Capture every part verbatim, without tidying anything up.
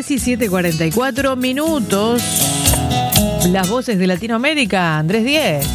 diecisiete cuarenta y cuatro minutos. Las voces de Latinoamérica, Andrés Diez.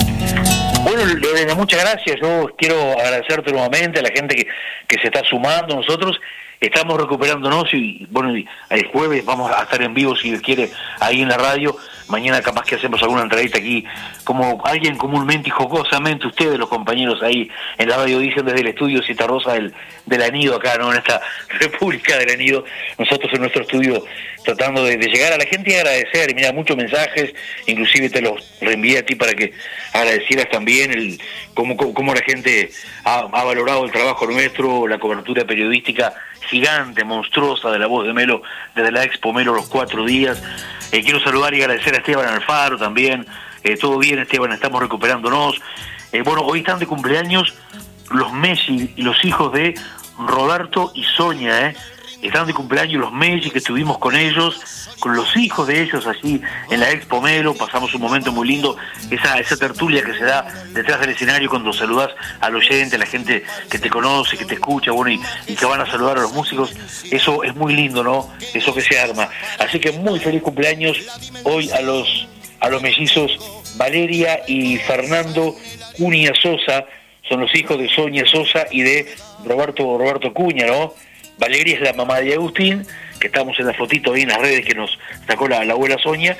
Bueno, Lorena, muchas gracias. Yo quiero agradecerte nuevamente a la gente que, que se está sumando. Nosotros estamos recuperándonos y, bueno, el jueves vamos a estar en vivo, si Dios quiere, ahí en la radio. Mañana capaz que hacemos alguna entrevista aquí, como alguien comúnmente y jocosamente, ustedes, los compañeros ahí en la radio, dicen desde el estudio Citarrosa del, del Anido, acá, ¿no? En esta República del Anido, nosotros en nuestro estudio tratando de, de llegar a la gente y agradecer. Y mira, muchos mensajes, inclusive te los reenvié a ti para que agradecieras también el cómo, cómo, cómo la gente ha, ha valorado el trabajo nuestro, la cobertura periodística gigante, monstruosa de La Voz de Melo, desde la Expo Melo los cuatro días. Eh, quiero saludar y agradecer a Esteban Alfaro también. Eh, todo bien, Esteban, estamos recuperándonos. Eh, bueno, hoy están de cumpleaños los Messi y los hijos de Roberto y Sonia, ¿eh? Están de cumpleaños los Messi, que estuvimos con ellos, con los hijos de ellos allí en la Expo Melo. Pasamos un momento muy lindo, esa esa tertulia que se da detrás del escenario cuando saludás al oyente, a la gente que te conoce, que te escucha, bueno, y, y que van a saludar a los músicos. Eso es muy lindo, ¿no? Eso que se arma. Así que muy feliz cumpleaños hoy a los a los mellizos Valeria y Fernando Cunha Sosa. Son los hijos de Sonia Sosa y de Roberto Roberto Cunha, ¿no? Valeria es la mamá de Agustín, que estamos en la fotito ahí en las redes que nos sacó la, la abuela Sonia,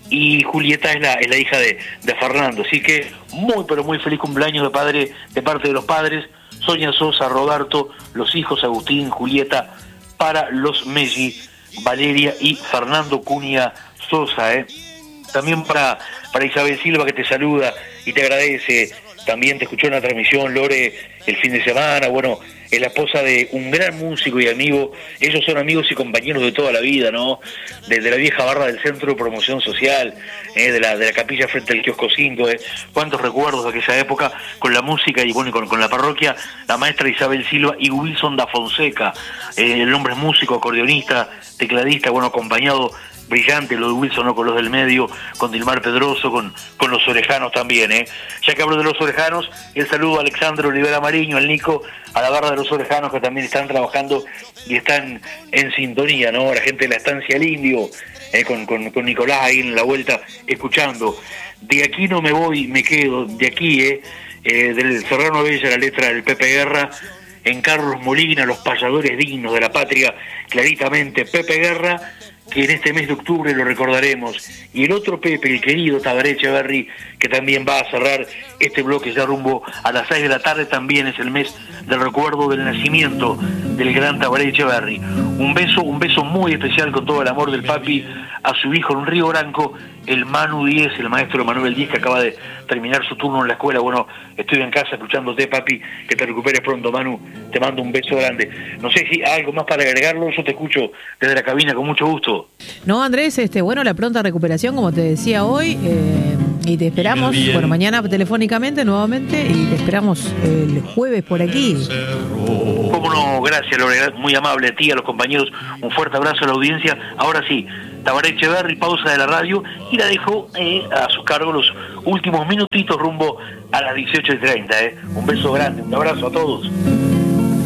y Julieta es la, es la hija de, de Fernando. Así que muy, pero muy feliz cumpleaños de padre, de parte de los padres, Sonia Sosa, Roberto, los hijos Agustín, Julieta, para los Messi, Valeria y Fernando Cunha Sosa, ¿eh? También para, para Isabel Silva, que te saluda y te agradece. También te escuchó en la transmisión, Lore, el fin de semana. Bueno, es la esposa de un gran músico y amigo. Ellos son amigos y compañeros de toda la vida, ¿no? Desde la vieja barra del Centro de Promoción Social, ¿eh? de, la, de la capilla frente al kiosco cinco. ¿eh? Cuántos recuerdos de aquella época con la música y bueno, con, con la parroquia. La maestra Isabel Silva y Wilson da Fonseca. Eh, el hombre es músico, acordeonista, tecladista, bueno, acompañado brillante, lo de Wilson, ¿no? Con los del medio, con Dilmar Pedroso, con, con los orejanos también, ¿eh? Ya que hablo de los orejanos, el saludo a Alexandro Olivera Mariño, al Nico, a la barra de los orejanos que también están trabajando y están en sintonía, ¿no? La gente de la Estancia El Indio, ¿eh? con, con, con Nicolás ahí en la vuelta, escuchando. De aquí no me voy, me quedo, de aquí, ¿eh? eh del Serrano Bella, la letra del Pepe Guerra, en Carlos Molina, los payadores dignos de la patria, claritamente, Pepe Guerra, que en este mes de octubre lo recordaremos, y el otro Pepe, el querido Tabaré Echeverry, que también va a cerrar este bloque ya rumbo a las seis de la tarde, también es el mes del recuerdo del nacimiento del gran Tabaré Echeverry. Un beso, un beso muy especial con todo el amor del papi a su hijo en Río Branco, el Manu Diez, el maestro Manuel Diez, que acaba de terminar su turno en la escuela. Bueno, estoy en casa escuchándote, papi, que te recuperes pronto, Manu, te mando un beso grande. No sé si hay algo más para agregarlo, yo te escucho desde la cabina con mucho gusto. No, Andrés, este, bueno, la pronta recuperación, como te decía hoy, eh, y te esperamos, bueno, mañana telefónicamente nuevamente, y te esperamos el jueves por aquí. Cómo no, gracias, Lorena, muy amable a ti, a los compañeros, un fuerte abrazo a la audiencia. Ahora sí, Tabaré Echeverry, pausa de la radio, y la dejo eh, a sus cargos los últimos minutitos rumbo a las dieciocho y treinta. Eh. Un beso grande, un abrazo a todos.